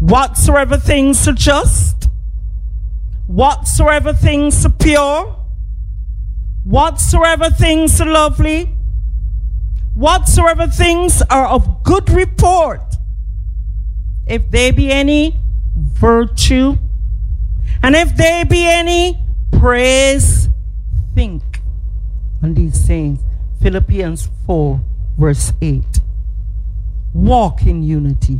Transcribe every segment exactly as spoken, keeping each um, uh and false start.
whatsoever things are just, whatsoever things are pure, whatsoever things are lovely, whatsoever things are of good report, if there be any virtue, and if there be any praise, think on these things. Philippians four, verse eight. Walk in unity.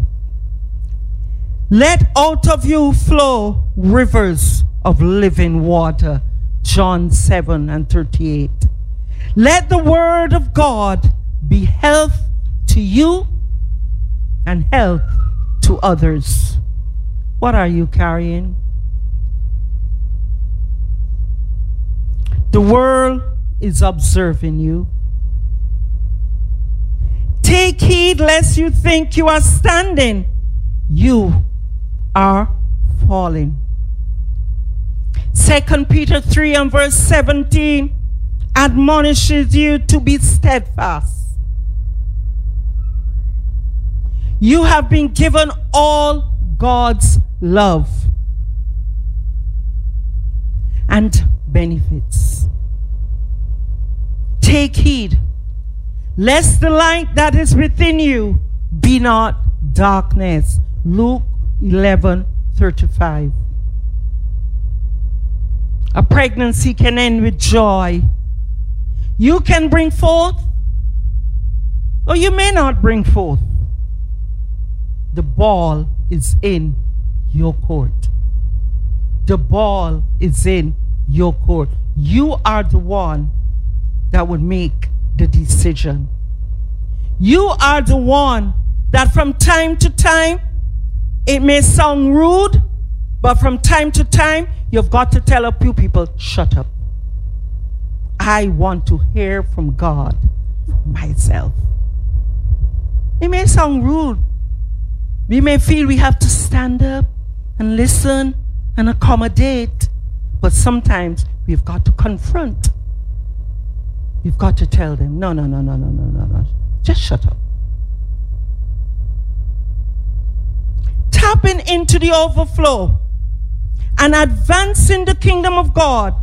Let out of you flow rivers of living water. John seven and thirty-eight. Let the word of God be health to you and health to others. What are you carrying? The world is observing you. Take heed lest you think you are standing. You are falling. Second Peter three and verse seventeen admonishes you to be steadfast. You have been given all God's love and benefits. Take heed, lest the light that is within you be not darkness. Luke eleven thirty-five. A pregnancy can end with joy. You can bring forth, or you may not bring forth. The ball is in your court. The ball is in your court. You are the one that would make the decision. You are the one that from time to time, it may sound rude, but from time to time, you've got to tell a few people, shut up. I want to hear from God for myself. It may sound rude. We may feel we have to stand up and listen and accommodate, but sometimes we've got to confront. You've got to tell them, no, no, no, no, no, no, no, no. Just shut up. Tapping into the overflow and advancing the kingdom of God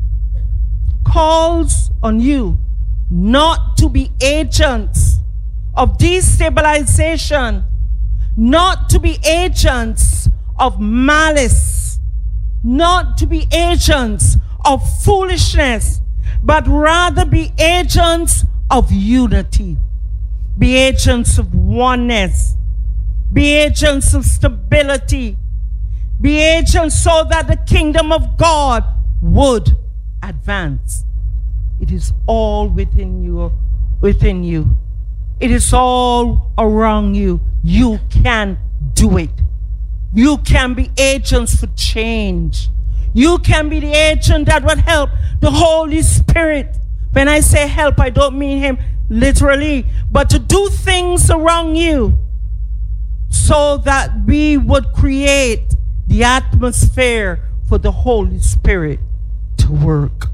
calls on you not to be agents of destabilization, not to be agents of malice, not to be agents of foolishness, but rather be agents of unity, be agents of oneness, be agents of stability, be agents so that the kingdom of God would advance. It is all within you, within you. It is all around you. You can do it. You can be agents for change. You can be the agent that would help the Holy Spirit. When I say help, I don't mean him literally, but to do things around you so that we would create the atmosphere for the Holy Spirit to work.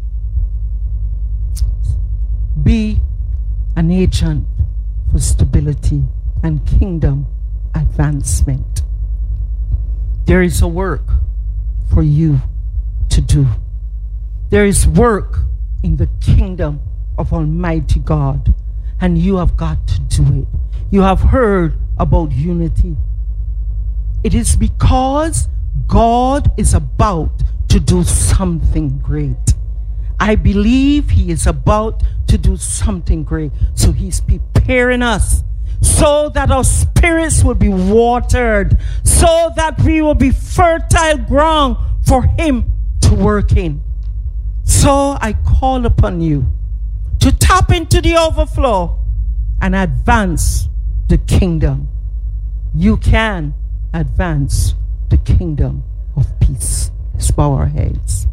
Be an agent for stability and kingdom advancement. There is a work for you to do. There is work in the kingdom of Almighty God, and you have got to do it. You have heard about unity. It is because God is about to do something great. I believe he is about to do something great. So he's preparing us so that our spirits will be watered, so that we will be fertile ground for him to work in. So I call upon you to tap into the overflow and advance the kingdom. You can advance the kingdom of peace. Let's bow our heads.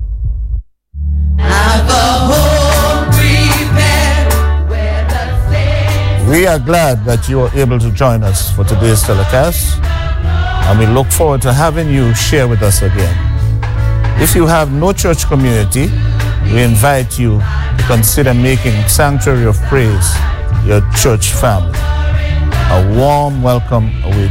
Have a home prepared where the saints. We are glad that you are able to join us for today's telecast, and we look forward to having you share with us again. If you have no church community, we invite you to consider making Sanctuary of Praise your church family. A warm welcome awaits.